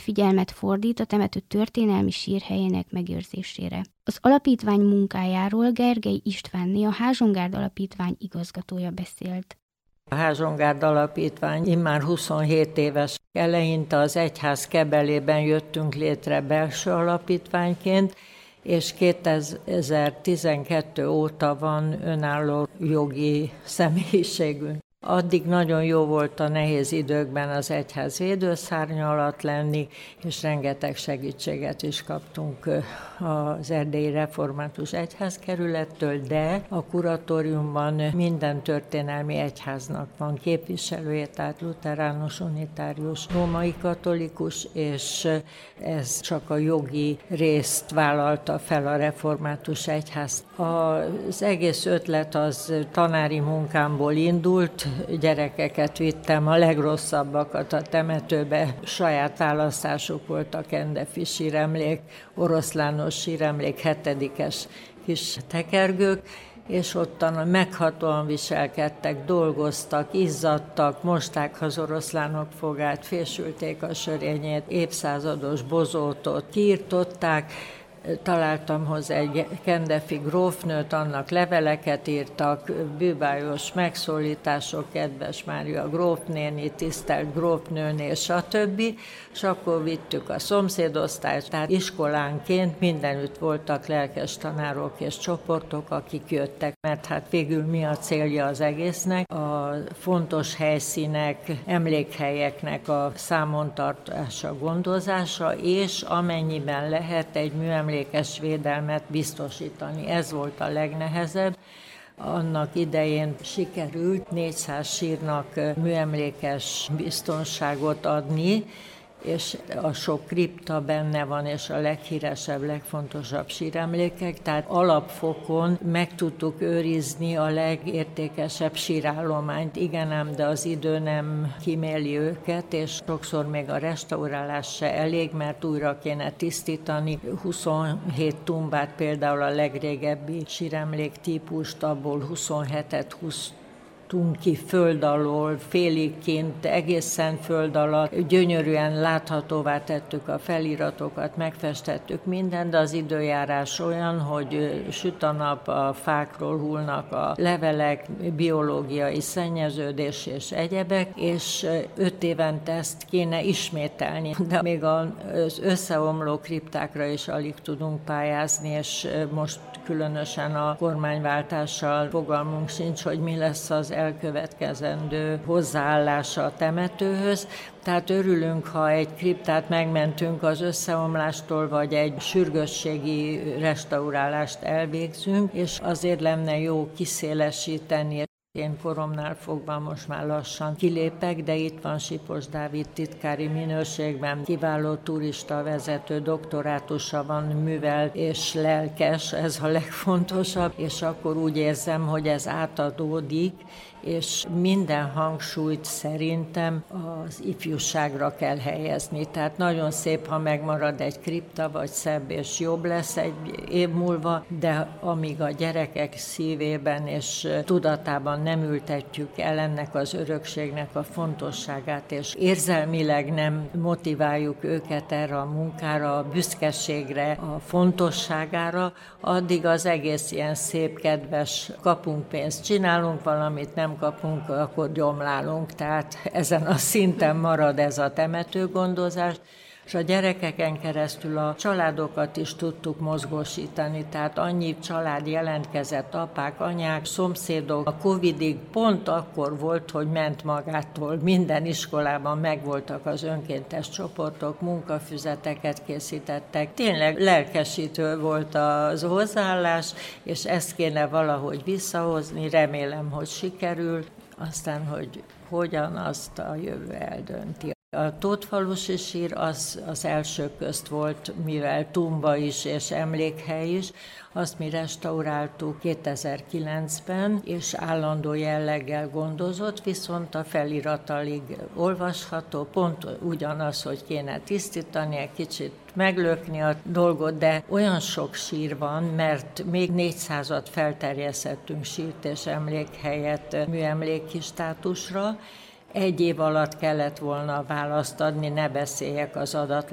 figyelmet fordít a temető történelmi sírhelyének megőrzésére. Az alapítvány munkájáról Gergely Istvánné, a Házsongárd Alapítvány igazgatója beszélt. A Házsongárd Alapítvány immár 27 éves. Eleinte az egyház kebelében jöttünk létre belső alapítványként, és 2012 óta van önálló jogi személyiségünk. Addig nagyon jó volt a nehéz időkben az egyház védőszárnya alatt lenni, és rengeteg segítséget is kaptunk az Erdélyi Református Egyházkerülettől, de a kuratóriumban minden történelmi egyháznak van képviselője, tehát lutheránus, unitárius, római katolikus, és ez csak a jogi részt vállalta fel a Református Egyház. Az egész ötlet az tanári munkámból indult, gyerekeket vittem, a legrosszabbakat a temetőbe, saját választásuk volt a Kendefi síremlék, oroszlános síremlék, 7-es kis tekergők, és ottan meghatóan viselkedtek, dolgoztak, izzadtak, mosták az oroszlánok fogát, fésülték a sörényét, évszázados bozótot kiirtották. Találtam hozzá egy kendefi grófnőt, annak leveleket írtak, bűbájos megszólítások, kedves Mária grófnéni, tisztelt grófnőné, stb. És akkor vittük a szomszédosztályt, tehát iskolánként mindenütt voltak lelkes tanárok és csoportok, akik jöttek, mert hát végül mi a célja az egésznek? A fontos helyszínek, emlékhelyeknek a számon tartása, gondozása, és amennyiben lehet egy műemlékes védelmet biztosítani. Ez volt a legnehezebb. Annak idején sikerült 400 sírnak műemlékes biztonságot adni, és a sok kripta benne van, és a leghíresebb, legfontosabb síremlékek, tehát alapfokon meg tudtuk őrizni a legértékesebb sírállományt. Igen ám, de az idő nem kíméli őket, és sokszor még a restaurálás se elég, mert újra kéne tisztítani. 27 tumbát, például a legrégebbi síremlék típust, abból 27-et ki föld alól, félig kint, egészen föld alatt. Gyönyörűen láthatóvá tettük a feliratokat, megfestettük mindent, de az időjárás olyan, hogy süt a nap, a fákról hullnak a levelek, biológiai szennyeződés és egyebek, és 5 évente ezt kéne ismételni. De még az összeomló kriptákra is alig tudunk pályázni, és most különösen a kormányváltással fogalmunk sincs, hogy mi lesz az elkövetkezendő hozzáállása a temetőhöz. Tehát örülünk, ha egy kriptát megmentünk az összeomlástól, vagy egy sürgősségi restaurálást elvégzünk, és azért lenne jó kiszélesíteni. Én koromnál fogva most már lassan kilépek, de itt van Sipos Dávid titkári minőségben. Kiváló turista vezető, doktorátusa van, művelt és lelkes, ez a legfontosabb, és akkor úgy érzem, hogy ez átadódik, és minden hangsúlyt szerintem az ifjúságra kell helyezni. Tehát nagyon szép, ha megmarad egy kripta, vagy szebb és jobb lesz egy év múlva, de amíg a gyerekek szívében és tudatában nem ültetjük el ennek az örökségnek a fontosságát, és érzelmileg nem motiváljuk őket erre a munkára, a büszkeségre, a fontosságára, addig az egész ilyen szép, kedves, kapunk pénzt, csinálunk valamit, nem kapunk, akkor gyomlálunk. Tehát ezen a szinten marad ez a temetőgondozás, és a gyerekeken keresztül a családokat is tudtuk mozgósítani, tehát annyi család jelentkezett, apák, anyák, szomszédok. A Covidig pont akkor volt, hogy ment magától. Minden iskolában megvoltak az önkéntes csoportok, munkafüzeteket készítettek. Tényleg lelkesítő volt az hozzáállás, és ezt kéne valahogy visszahozni. Remélem, hogy sikerül. Aztán, hogy hogyan, azt a jövő eldönti. A Tótfalusi sír az első közt volt, mivel tumba is és emlékhely is. Azt mi restauráltuk 2009-ben, és állandó jelleggel gondozott, viszont a felirat alig olvasható, pont ugyanaz, hogy kéne tisztítani, egy kicsit meglökni a dolgot, de olyan sok sír van, mert még 400-at felterjesztettünk sírt és emlékhelyet műemléki státusra. 1 év alatt kellett volna választ adni, ne beszéljek az adatlan